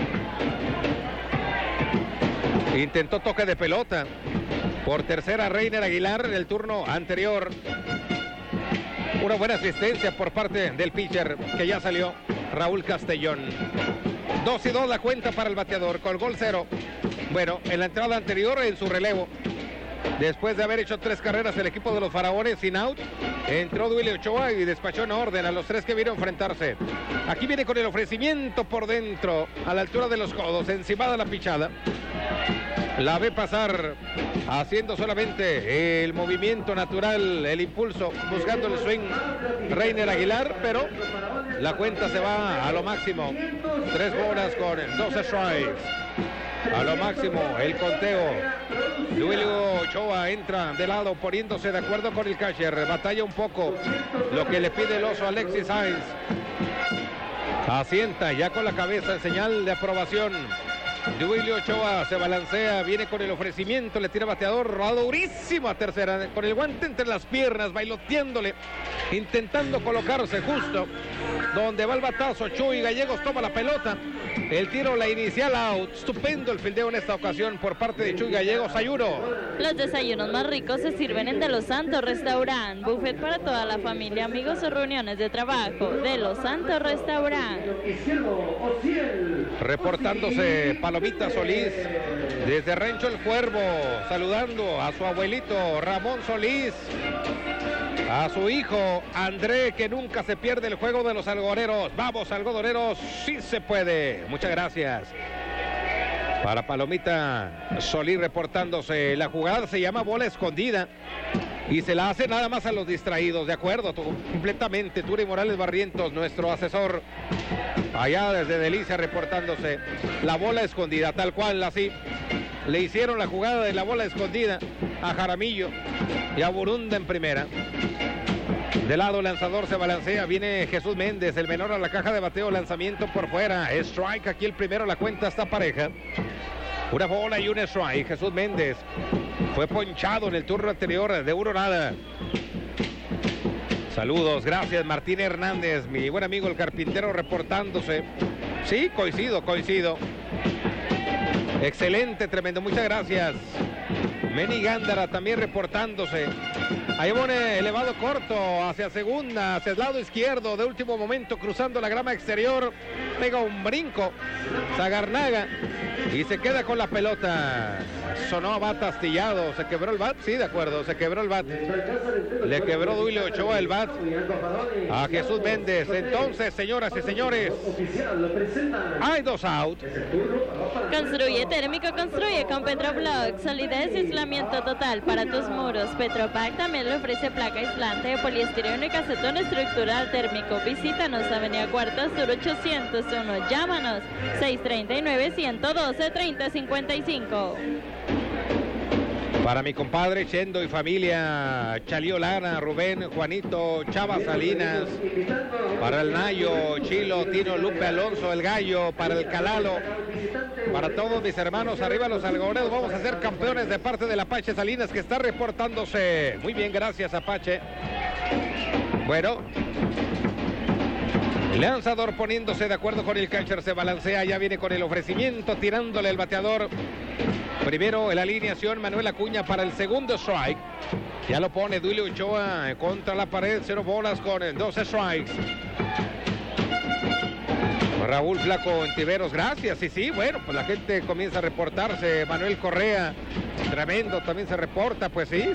Intentó toque de pelota. Por tercera, Reiner Aguilar en el turno anterior. Una buena asistencia por parte del pitcher que ya salió, Raúl Castellón. 2-2 la cuenta para el bateador, con gol 0. Bueno, en la entrada anterior, en su relevo, después de haber hecho 3 carreras el equipo de los Faraones sin out, entró Duilio Ochoa y despachó en orden a los 3 que vieron enfrentarse. Aquí viene con el ofrecimiento por dentro, a la altura de los codos, encimada la pichada. La ve pasar, haciendo solamente el movimiento natural, el impulso, buscando el swing Reiner Aguilar, pero la cuenta se va a lo máximo. 3 bolas con 12 strikes. A lo máximo el conteo. Duilio Ochoa entra de lado poniéndose de acuerdo con el catcher. Batalla un poco lo que le pide el oso Alexis Sainz. Asienta ya con la cabeza en señal de aprobación. Duilio Ochoa se balancea, viene con el ofrecimiento, le tira bateador, rodado durísimo a tercera, con el guante entre las piernas, bailoteándole, intentando colocarse justo donde va el batazo. Chuy Gallegos toma la pelota, el tiro, la inicial out. Estupendo el fildeo en esta ocasión por parte de Chuy Gallegos. Ayuno. Los desayunos más ricos se sirven en De Los Santos Restaurant. Buffet para toda la familia, amigos o reuniones de trabajo. De Los Santos Restaurant. Reportándose Palomita Solís desde Rancho El Cuervo, saludando a su abuelito Ramón Solís, a su hijo André, que nunca se pierde el juego de los algodoneros. Vamos, algodoneros, sí se puede. Muchas gracias. Para Palomita Solís reportándose. La jugada se llama bola escondida y se la hace nada más a los distraídos. De acuerdo, completamente. Turi Morales Barrientos, nuestro asesor, allá desde Delicia, reportándose. La bola escondida, tal cual, así. Le hicieron la jugada de la bola escondida a Jaramillo y a Burunda en primera. De lado, lanzador se balancea, viene Jesús Méndez, el menor a la caja de bateo, lanzamiento por fuera, strike, aquí el primero, la cuenta está pareja. Una bola y un strike. Jesús Méndez fue ponchado en el turno anterior de 1-0. Saludos, gracias Martín Hernández, mi buen amigo el carpintero reportándose. Sí, coincido. Excelente, tremendo, muchas gracias. Meni Gándara también reportándose. Ahí pone elevado corto hacia segunda, hacia el lado izquierdo, de último momento cruzando la grama exterior, pega un brinco Zagarnaga y se queda con la pelota. Sonó a bat astillado, se quebró el bat, sí, de acuerdo, se quebró el bat. Le quebró Duilio Ochoa el bat a Jesús Méndez. Entonces, señoras y señores, hay 2 out. Construye térmico, construye con Petroblock. Solidez y aislamiento total para tus muros. Petropac también le ofrece placa aislante de poliestireno y casetón estructural térmico. Visítanos, Avenida Cuarta Sur 801. Llámanos 639-112-3055. Para mi compadre Chendo y familia, Chalío Lara, Rubén, Juanito, Chava Salinas, para el Nayo, Chilo, Tino, Lupe Alonso, el Gallo, para el Calalo, para todos mis hermanos, arriba los algodoneros, vamos a ser campeones de parte del Apache Salinas, que está reportándose. Muy bien, gracias Apache. Bueno, lanzador poniéndose de acuerdo con el catcher, se balancea, ya viene con el ofrecimiento, tirándole el bateador. Primero en la alineación Manuel Acuña para el segundo strike. Ya lo pone Duilio Ochoa contra la pared, 0 bolas con 12 strikes. Raúl Flaco Entiveros, gracias. Sí, bueno, pues la gente comienza a reportarse. Manuel Correa, tremendo, también se reporta. Pues sí.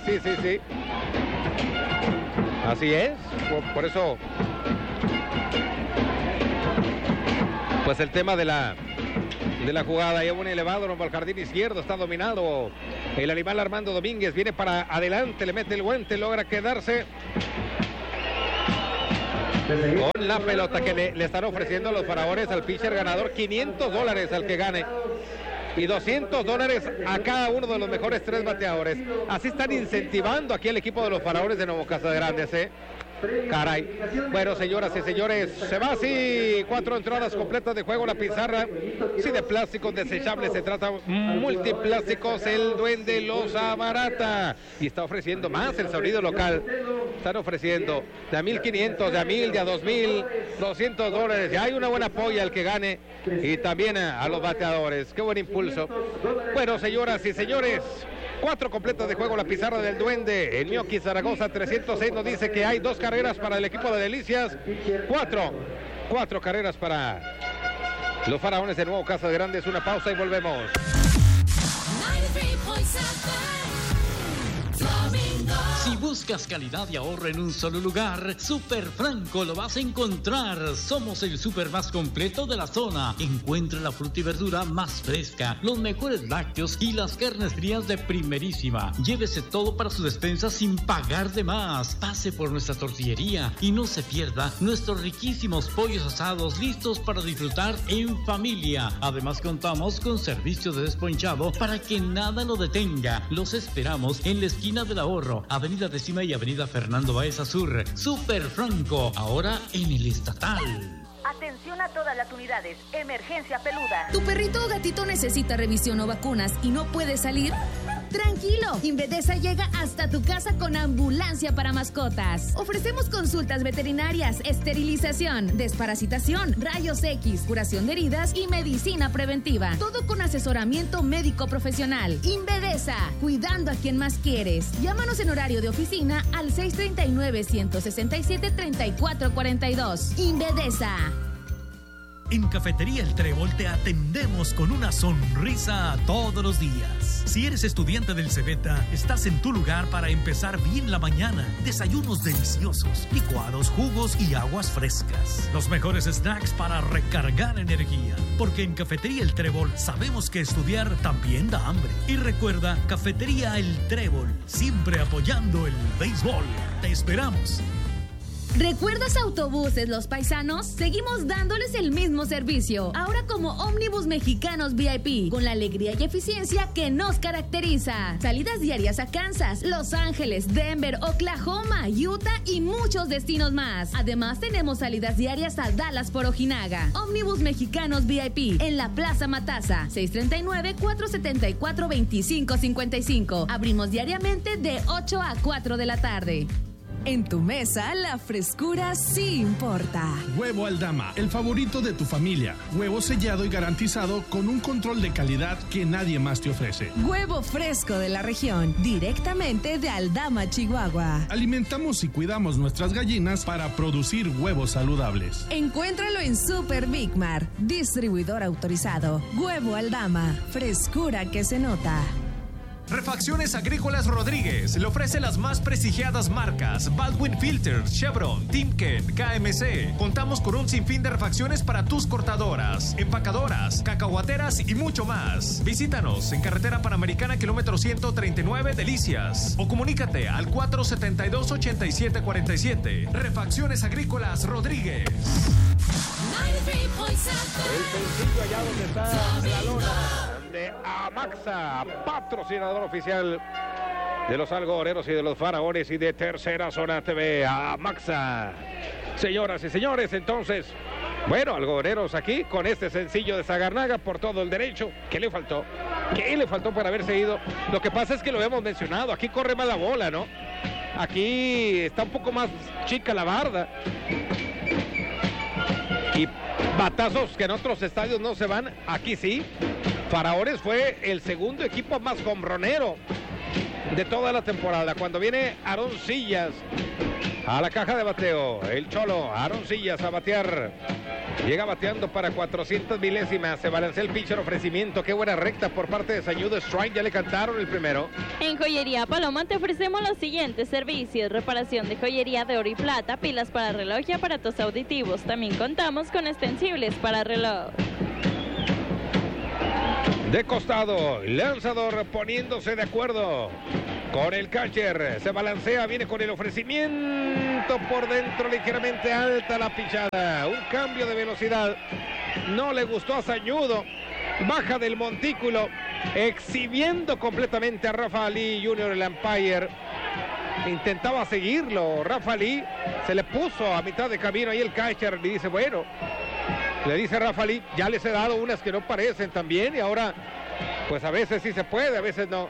Así es, por eso pues el tema de la jugada. Lleva un elevado rumbo al jardín izquierdo, está dominado el animal Armando Domínguez, viene para adelante, le mete el guante, logra quedarse con la pelota que le están ofreciendo a los faraones al pitcher ganador. $500 al que gane y $200 a cada uno de los mejores 3 bateadores. Así están incentivando aquí el equipo de los faraones de Nuevo Casagrandes, Caray. Bueno, señoras y señores, se va así. 4 entradas completas de juego. La pizarra, sí, de plásticos desechables. Se trata multiplásticos. El Duende los abarata y está ofreciendo más el sonido local. Están ofreciendo de a 1,500, de a 1,000, de a 2,000, $200. Y hay una buena apoya al que gane y también a los bateadores. Qué buen impulso. Bueno, señoras y señores, 4 completas de juego la pizarra del Duende. El Mioqui Zaragoza 306 nos dice que hay 2 carreras para el equipo de Delicias. 4 carreras para los faraones de Nuevo Casagrandes. Una pausa y volvemos. Si buscas calidad y ahorro en un solo lugar, Super Franco lo vas a encontrar. Somos el super más completo de la zona. Encuentra la fruta y verdura más fresca, los mejores lácteos y las carnes frías de primerísima. Llévese todo para su despensa sin pagar de más. Pase por nuestra tortillería y no se pierda nuestros riquísimos pollos asados listos para disfrutar en familia. Además contamos con servicio de desponchado para que nada lo detenga. Los esperamos en la esquina del Ahorro, Avenida Décima y Avenida Fernando Baeza Sur. Super Franco, ahora en el Estatal. Atención a todas las unidades. Emergencia peluda. ¿Tu perrito o gatito necesita revisión o vacunas y no puede salir? Tranquilo, Invedesa llega hasta tu casa con ambulancia para mascotas. Ofrecemos consultas veterinarias, esterilización, desparasitación, rayos X, curación de heridas y medicina preventiva. Todo con asesoramiento médico profesional. Invedesa, cuidando a quien más quieres. Llámanos en horario de oficina al 639-167-3442. Invedesa. En Cafetería El Trébol te atendemos con una sonrisa todos los días. Si eres estudiante del Cebeta, estás en tu lugar para empezar bien la mañana. Desayunos deliciosos, licuados, jugos y aguas frescas. Los mejores snacks para recargar energía. Porque en Cafetería El Trébol sabemos que estudiar también da hambre. Y recuerda, Cafetería El Trébol, siempre apoyando el béisbol. Te esperamos. ¿Recuerdas Autobuses Los Paisanos? Seguimos dándoles el mismo servicio, ahora como Ómnibus Mexicanos VIP, con la alegría y eficiencia que nos caracteriza. Salidas diarias a Kansas, Los Ángeles, Denver, Oklahoma, Utah y muchos destinos más. Además tenemos salidas diarias a Dallas por Ojinaga. Ómnibus Mexicanos VIP, en la Plaza Mataza, 639-474-2555. Abrimos diariamente de 8 a 4 de la tarde. En tu mesa, la frescura sí importa. Huevo Aldama, el favorito de tu familia. Huevo sellado y garantizado con un control de calidad que nadie más te ofrece. Huevo fresco de la región, directamente de Aldama, Chihuahua. Alimentamos y cuidamos nuestras gallinas para producir huevos saludables. Encuéntralo en Super Big Mar, distribuidor autorizado. Huevo Aldama, frescura que se nota. Refacciones Agrícolas Rodríguez le ofrece las más prestigiadas marcas Baldwin Filters, Chevron, Timken, KMC. Contamos con un sinfín de refacciones para tus cortadoras, empacadoras, cacahuateras y mucho más. Visítanos en Carretera Panamericana, kilómetro 139, Delicias. O comunícate al 472-8747. Refacciones Agrícolas Rodríguez. El sencillo allá donde está la lona de Amaxa, patrocinador oficial de los algodoneros y de los faraones y de Tercera Zona TV. Amaxa. Señoras y señores, entonces, bueno, algodoneros aquí con este sencillo de Sagarnaga por todo el derecho. ¿Qué le faltó? ¿Qué le faltó para haberse ido? Lo que pasa es que lo hemos mencionado, aquí corre más la bola, ¿no? Aquí está un poco más chica la barda. Y batazos que en otros estadios no se van, aquí sí. Faraones fue el segundo equipo más hombronero de toda la temporada. Cuando viene Aarón Sillas a la caja de bateo, el Cholo, Aarón Sillas a batear Llega bateando para 400 milésimas. Se balancea el pitcher, ofrecimiento. Qué buena recta por parte de Sañudo. Strike, ya le cantaron el primero. En Joyería Paloma te ofrecemos los siguientes servicios: reparación de joyería de oro y plata, pilas para reloj y aparatos auditivos. También contamos con extensibles para reloj. De costado, lanzador poniéndose de acuerdo con el catcher. Se balancea, viene con el ofrecimiento por dentro, ligeramente alta la pichada. Un cambio de velocidad. No le gustó a Sañudo. Baja del montículo, exhibiendo completamente a Rafa Ali Jr., el umpire. Intentaba seguirlo. Rafa Ali se le puso a mitad de camino ahí el catcher y dice, bueno, le dice Rafa Ali, ya les he dado unas que no parecen también y ahora, pues a veces sí se puede, a veces no.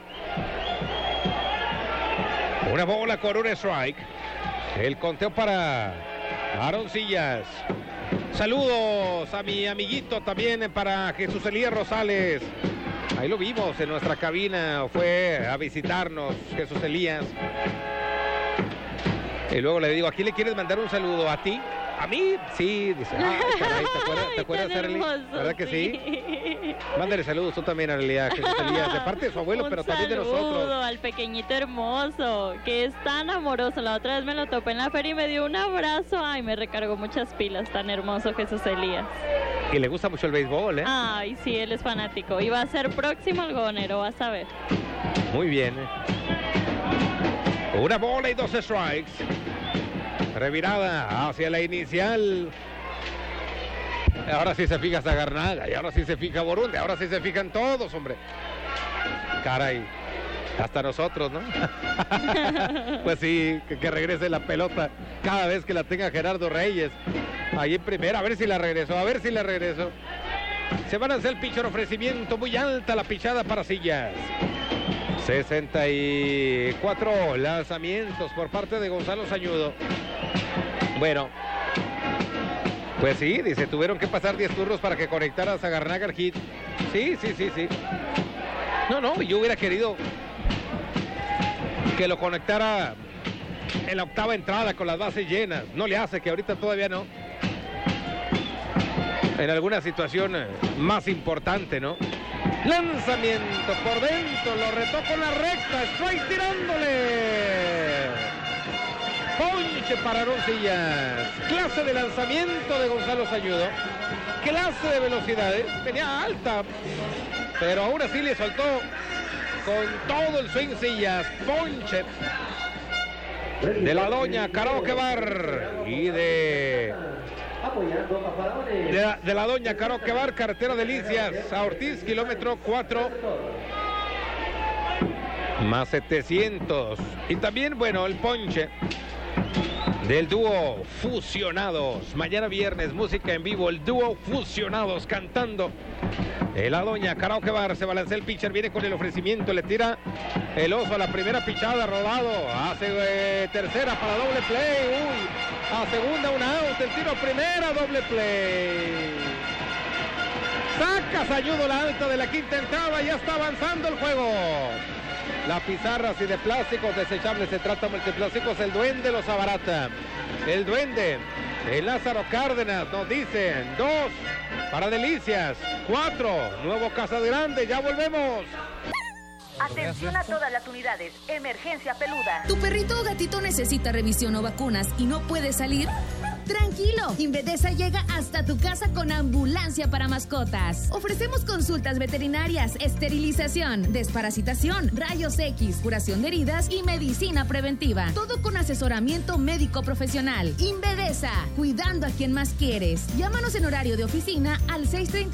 Una bola con un strike. El conteo para Aaron Sillas. Saludos a mi amiguito también para Jesús Elías Rosales. Ahí lo vimos en nuestra cabina, fue a visitarnos Jesús Elías. Y luego le digo, ¿a quién le quieres mandar un saludo? ¿A ti? ¿A mí? Sí, dice. Ay, caray, ¿te acuerdas, Arely? ¿Verdad que sí? Mándale saludos tú también, Arely, a Jesús Elías, de parte de su abuelo, pero también de nosotros. Un saludo al pequeñito hermoso, que es tan amoroso. La otra vez me lo topé en la feria y me dio un abrazo. Ay, me recargó muchas pilas, tan hermoso Jesús Elías. Y le gusta mucho el béisbol, ¿eh? Ay, sí, él es fanático. Y va a ser próximo algodonero, vas a ver. Muy bien. Una bola y 2 strikes. Revirada hacia la inicial. Ahora sí se fija Zagarnaga, y ahora sí se fija Borunde, ahora sí se fijan todos, hombre. Caray, hasta nosotros, ¿no? Pues sí, que regrese la pelota cada vez que la tenga Gerardo Reyes. Ahí en primera, a ver si la regresó, a ver si la regresó. Se van a hacer el pitcher, ofrecimiento muy alta la pichada para Sillas. 64 lanzamientos por parte de Gonzalo Sañudo. Bueno, pues sí, dice, tuvieron que pasar 10 turnos para que conectara a Zagarnaga el hit. Sí. No, yo hubiera querido que lo conectara en la octava entrada con las bases llenas. No le hace, que ahorita todavía no. En alguna situación más importante, ¿no? Lanzamiento por dentro, lo retó con la recta, strike tirándole. Ponche para Aaron Sillas. Clase de lanzamiento de Gonzalo Sañudo. Clase de velocidades. Venía alta, pero aún así le soltó con todo el swing Sillas. Ponche de la doña Karaoke Bar y de la doña Karaoke Bar, carretera Delicias a Ortiz, kilómetro 4 más 700. Y también, bueno, el ponche del dúo Fusionados. Mañana viernes, música en vivo, el dúo Fusionados cantando. La doña Karaoke Bar. Se balancea el pitcher, viene con el ofrecimiento, le tira el oso a la primera pichada, rodado, hace tercera para doble play, a segunda un out, el tiro primera, doble play. Saca Sañudo la alta de la quinta entrada, ya está avanzando el juego. La pizarra así de plásticos desechables, se trata de multiplásticos, el duende los abarata. El duende, el Lázaro Cárdenas, nos dicen 2 para Delicias, 4, nuevo Casa Grande, ya volvemos. Atención a todas las unidades, emergencia peluda. ¿Tu perrito o gatito necesita revisión o vacunas y no puede salir? Tranquilo, Invedesa llega hasta tu casa con ambulancia para mascotas. Ofrecemos consultas veterinarias, esterilización, desparasitación, rayos X, curación de heridas y medicina preventiva. Todo con asesoramiento médico profesional. Invedesa, cuidando a quien más quieres. Llámanos en horario de oficina al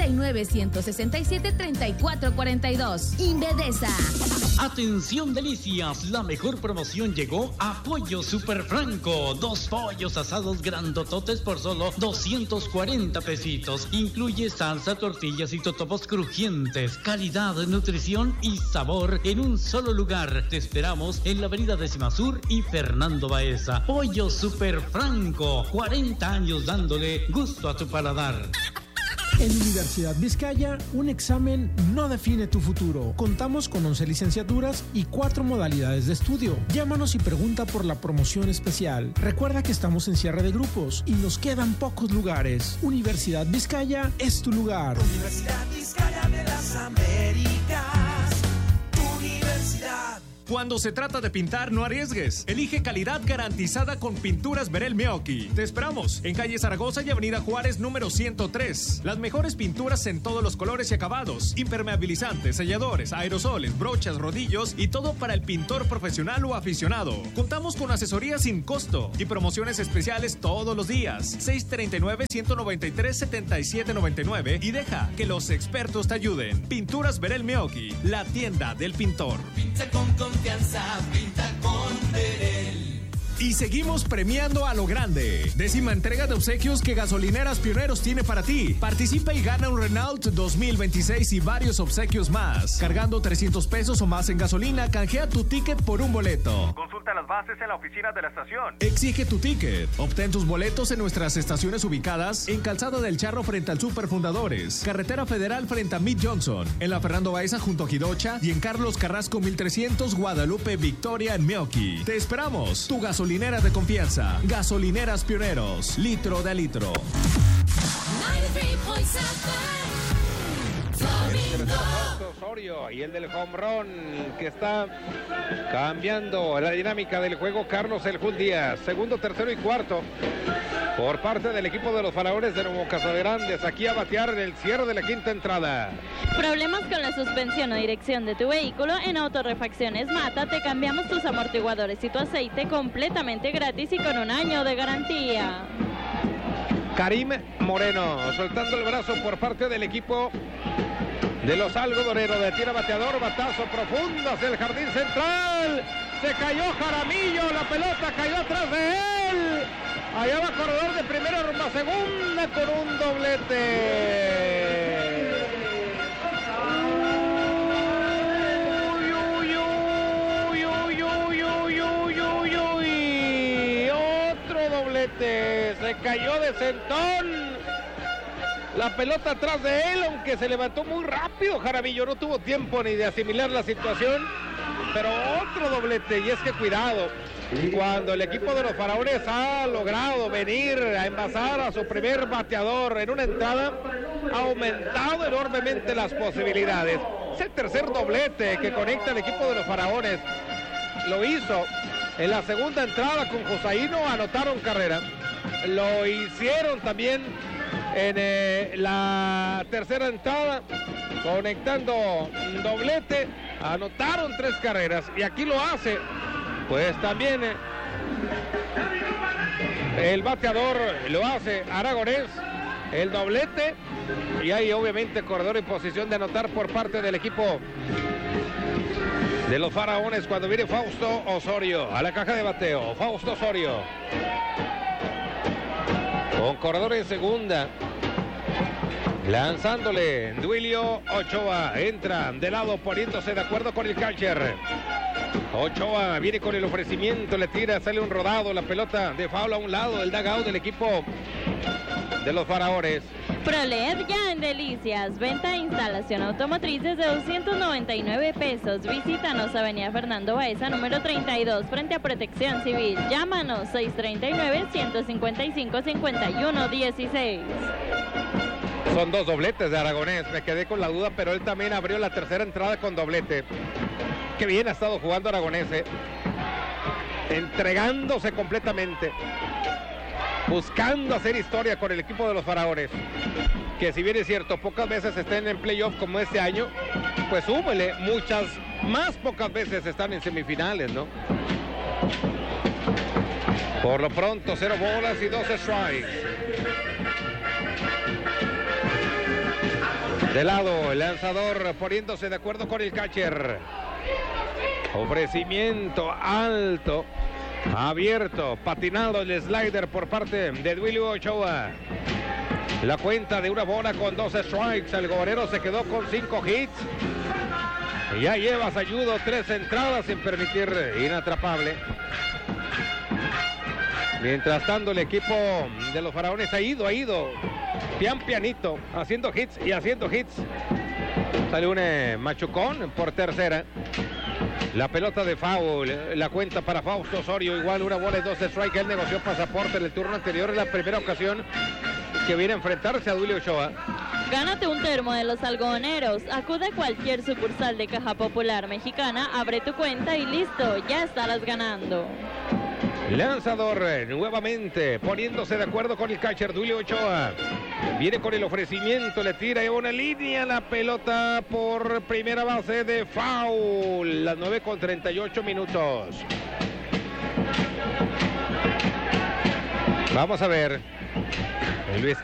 639-167-3442. Invedesa. Atención Delicias, la mejor promoción llegó a Pollo Super Franco. 2 pollos asados grandototes por solo 240 pesitos. Incluye salsa, tortillas y totopos crujientes. Calidad, nutrición y sabor en un solo lugar. Te esperamos en la avenida Décima Sur y Fernando Baeza. Pollo Super Franco, 40 años dándole gusto a tu paladar. En Universidad Vizcaya, un examen no define tu futuro. Contamos con 11 licenciaturas y 4 modalidades de estudio. Llámanos y pregunta por la promoción especial. Recuerda que estamos en cierre de grupos y nos quedan pocos lugares. Universidad Vizcaya es tu lugar. Universidad Vizcaya de las Américas, tu universidad. Cuando se trata de pintar, no arriesgues. Elige calidad garantizada con Pinturas Verel Meoqui. Te esperamos en calle Zaragoza y avenida Juárez número 103. Las mejores pinturas en todos los colores y acabados. Impermeabilizantes, selladores, aerosoles, brochas, rodillos y todo para el pintor profesional o aficionado. Contamos con asesoría sin costo y promociones especiales todos los días. 639-193-7799 y deja que los expertos te ayuden. Pinturas Verel Meoqui, la tienda del pintor. Pinta con confianza, pinta con Verel. Y seguimos premiando a lo grande. 10ª entrega de obsequios que Gasolineras Pioneros tiene para ti. Participa y gana un Renault 2026 y varios obsequios más. Cargando 300 pesos o más en gasolina, canjea tu ticket por un boleto. Consulta las bases en la oficina de la estación. Exige tu ticket. Obtén tus boletos en nuestras estaciones ubicadas en Calzada del Charro frente al Super Fundadores, Carretera Federal frente a Mid Johnson, en la Fernando Baeza junto a Jidocha y en Carlos Carrasco 1300 Guadalupe Victoria en Meoqui. Te esperamos. Tu gasolinera de confianza. Gasolineras Pioneros. Litro de litro. 93.7 Osorio y el del home run que está cambiando la dinámica del juego, Carlos El Jun Díaz. Segundo, tercero y cuarto por parte del equipo de los Faraones de Nuevo Casaderandes. Aquí a batear en el cierre de la quinta entrada. ¿Problemas con la suspensión o dirección de tu vehículo? En Autorrefacciones Mata te cambiamos tus amortiguadores y tu aceite completamente gratis y con un año de garantía. Karim Moreno soltando el brazo por parte del equipo de los algodoneros. De tira bateador, batazo profundo hacia el jardín central. Se cayó Jaramillo, la pelota cayó atrás de él. Allá va corredor de primera rumbo a segunda con un doblete. Otro doblete. Se cayó de sentón. La pelota atrás de él, aunque se levantó muy rápido Jaramillo, no tuvo tiempo ni de asimilar la situación, pero otro doblete. Y es que cuidado, cuando el equipo de los Faraones ha logrado venir a envasar a su primer bateador en una entrada, ha aumentado enormemente las posibilidades. Es el tercer doblete que conecta el equipo de los Faraones. Lo hizo en la segunda entrada con Josaíno, anotaron carrera. Lo hicieron también en la tercera entrada, conectando doblete, anotaron 3 carreras y aquí lo hace pues también el bateador, lo hace Aragonés, el doblete, y hay obviamente corredor en posición de anotar por parte del equipo de los Faraones cuando viene Fausto Osorio a la caja de bateo. Fausto Osorio con corredor en segunda, lanzándole Duilio Ochoa, entra de lado poniéndose de acuerdo con el catcher. Ochoa viene con el ofrecimiento, le tira, sale un rodado, la pelota de foul a un lado del dugout del equipo de los Faraones. ProLed ya en Delicias, venta e instalación automotriz desde 299 pesos. Visítanos avenida Fernando Baeza número 32 frente a Protección Civil. Llámanos 639-155-5116. Son 2 dobletes de Aragonés, me quedé con la duda, pero él también abrió la tercera entrada con doblete. Qué bien ha estado jugando Aragonés, entregándose completamente, buscando hacer historia con el equipo de los Faraones, que si bien es cierto, pocas veces estén en playoff como este año, pues súbele, muchas más pocas veces están en semifinales, ¿no? Por lo pronto, 0 bolas y 12 strikes. De lado, el lanzador poniéndose de acuerdo con el catcher. Ofrecimiento alto, abierto, patinado el slider por parte de Duilio Ochoa. La cuenta de 1 bola con 12 strikes. El Goberero se quedó con 5 hits. Y ya lleva Sayudo 3 entradas sin permitir inatrapable. Mientras tanto, el equipo de los Faraones ha ido pianito, haciendo hits. Sale un machucón por tercera. La pelota de foul, la cuenta para Fausto Osorio, igual una bola y 2 strike. Él negoció pasaporte en el turno anterior, en la primera ocasión que viene a enfrentarse a Duilio Ochoa. Gánate un termo de los algodoneros. Acude a cualquier sucursal de Caja Popular Mexicana, abre tu cuenta y listo, ya estarás ganando. Lanzador nuevamente poniéndose de acuerdo con el catcher Duilio Ochoa. Viene con el ofrecimiento, le tira una línea, la pelota por primera base de foul. Las 9:38 minutos. Vamos a ver. Luis